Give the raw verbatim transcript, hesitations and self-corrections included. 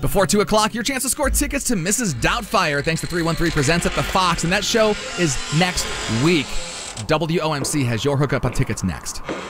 Before two o'clock, your chance to score tickets to Missus Doubtfire thanks to three one three Presents at the Fox, and that show is next week. W O M C has your hookup on tickets next.